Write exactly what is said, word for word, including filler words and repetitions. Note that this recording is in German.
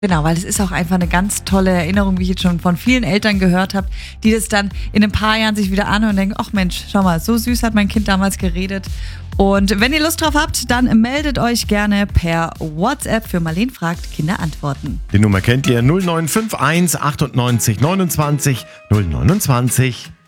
Genau, weil es ist auch einfach eine ganz tolle Erinnerung, wie ich jetzt schon von vielen Eltern gehört habe, die das dann in ein paar Jahren sich wieder anhören und denken, ach Mensch, schau mal, so süß hat mein Kind damals geredet. Und wenn ihr Lust drauf habt, dann meldet euch gerne per WhatsApp für Marleen fragt, Kinder antworten. Die Nummer kennt ihr null neun fünf eins achtundneunzig neunundzwanzig null neunundzwanzig.